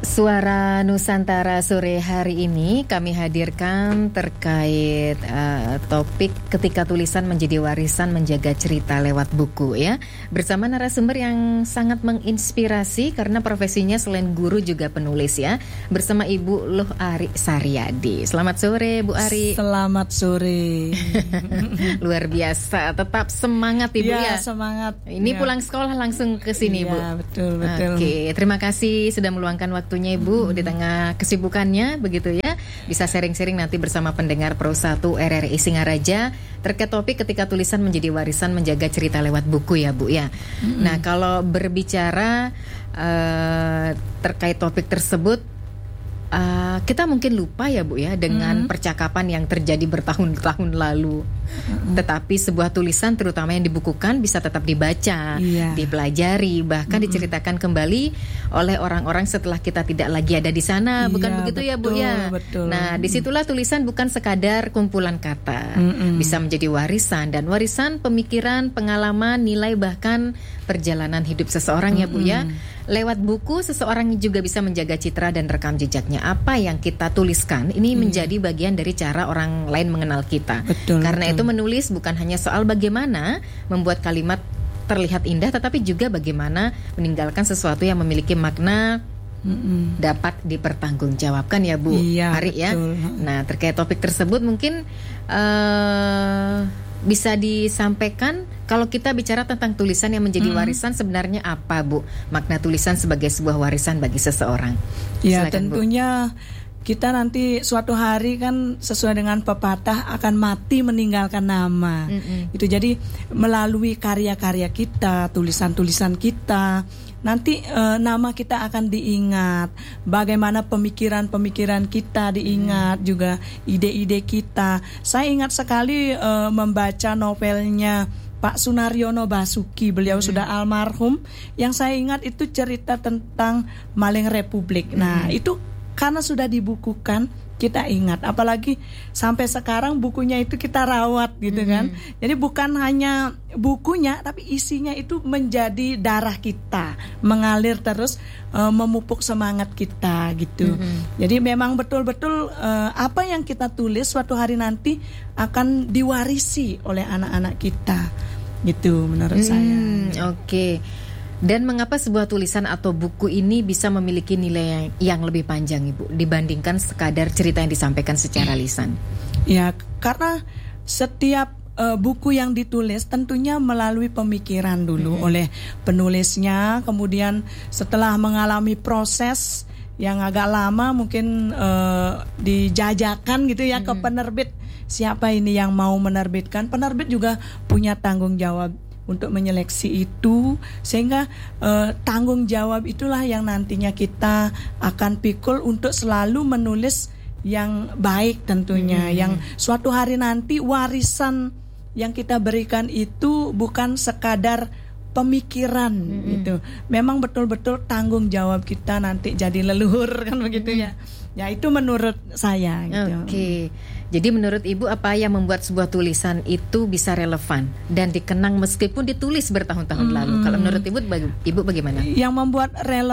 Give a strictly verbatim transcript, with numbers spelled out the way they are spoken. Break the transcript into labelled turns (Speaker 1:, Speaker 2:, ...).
Speaker 1: Suara Nusantara sore hari ini kami hadirkan terkait uh, topik ketika tulisan menjadi warisan menjaga cerita lewat buku ya. Bersama narasumber yang sangat menginspirasi karena profesinya selain guru juga penulis ya. Bersama Ibu Luh Ari Saryadi. Selamat sore Bu Ari.
Speaker 2: Selamat sore.
Speaker 1: Luar biasa, tetap semangat Ibu ya.
Speaker 2: Ya semangat.
Speaker 1: Ini
Speaker 2: ya.
Speaker 1: Pulang sekolah langsung ke sini
Speaker 2: ya,
Speaker 1: Bu.
Speaker 2: Betul betul.
Speaker 1: Oke, terima kasih sudah meluangkan waktunya Ibu hmm. di tengah kesibukannya begitu ya. Bisa sharing-sharing nanti bersama pendengar Pro satu R R I Singaraja terkait topik ketika tulisan menjadi warisan menjaga cerita lewat buku ya Bu ya. Hmm. Nah, kalau berbicara uh, terkait topik tersebut Uh, kita mungkin lupa ya Bu ya dengan mm-hmm. percakapan yang terjadi bertahun-tahun lalu. Mm-hmm. Tetapi sebuah tulisan terutama yang dibukukan bisa tetap dibaca, yeah. dipelajari, bahkan mm-hmm. diceritakan kembali oleh orang-orang setelah kita tidak lagi ada di sana. Bukan yeah, begitu betul, ya Bu ya?
Speaker 2: Betul.
Speaker 1: Nah, disitulah tulisan bukan sekadar kumpulan kata, mm-hmm. bisa menjadi warisan dan warisan pemikiran, pengalaman, nilai bahkan perjalanan hidup seseorang mm-hmm. ya Bu ya. Lewat buku, seseorang juga bisa menjaga citra dan rekam jejaknya. Apa yang kita tuliskan ini hmm. menjadi bagian dari cara orang lain mengenal kita.
Speaker 2: Betul,
Speaker 1: Karena
Speaker 2: betul.
Speaker 1: itu menulis bukan hanya soal bagaimana membuat kalimat terlihat indah, tetapi juga bagaimana meninggalkan sesuatu yang memiliki makna Mm-mm. dapat dipertanggungjawabkan ya Bu
Speaker 2: iya,
Speaker 1: Ari ya. Nah, terkait topik tersebut mungkin uh, bisa disampaikan kalau kita bicara tentang tulisan yang menjadi mm-hmm. warisan sebenarnya apa Bu? Makna tulisan sebagai sebuah warisan bagi seseorang.
Speaker 2: Ya,
Speaker 1: silakan,
Speaker 2: tentunya Bu. Kita nanti suatu hari kan sesuai dengan pepatah akan mati meninggalkan nama. Mm-hmm. Itu jadi melalui karya-karya kita, tulisan-tulisan kita, nanti e, nama kita akan diingat. Bagaimana pemikiran-pemikiran kita diingat, hmm. juga ide-ide kita. Saya ingat sekali e, membaca novelnya Pak Sunaryono Basuki, beliau hmm. sudah almarhum. Yang saya ingat itu cerita tentang Maling Republik. Hmm. Nah, itu karena sudah dibukukan, kita ingat. Apalagi sampai sekarang bukunya itu kita rawat gitu kan. Mm-hmm. Jadi bukan hanya bukunya, tapi isinya itu menjadi darah kita, mengalir terus, uh, memupuk semangat kita gitu. Mm-hmm. Jadi memang betul-betul uh, apa yang kita tulis suatu hari nanti akan diwarisi oleh anak-anak kita. Gitu menurut mm, saya.
Speaker 1: Oke. Okay. Dan mengapa sebuah tulisan atau buku ini bisa memiliki nilai yang, yang lebih panjang Ibu dibandingkan sekadar cerita yang disampaikan secara lisan?
Speaker 2: Ya, karena setiap uh, buku yang ditulis tentunya melalui pemikiran dulu hmm. oleh penulisnya, kemudian setelah mengalami proses yang agak lama mungkin uh, dijajakan gitu ya hmm. ke penerbit. Siapa ini yang mau menerbitkan? Penerbit juga punya tanggung jawab untuk menyeleksi itu, sehingga eh, tanggung jawab itulah yang nantinya kita akan pikul untuk selalu menulis yang baik tentunya, hmm. yang suatu hari nanti warisan yang kita berikan itu bukan sekadar pemikiran hmm. gitu. Memang betul-betul tanggung jawab kita nanti jadi leluhur kan begitu hmm. ya. Ya itu menurut saya gitu.
Speaker 1: Oke. Okay. Jadi menurut Ibu apa yang membuat sebuah tulisan itu bisa relevan dan dikenang meskipun ditulis bertahun-tahun hmm. lalu? Kalau menurut Ibu, Ibu bagaimana?
Speaker 2: Yang membuat relevan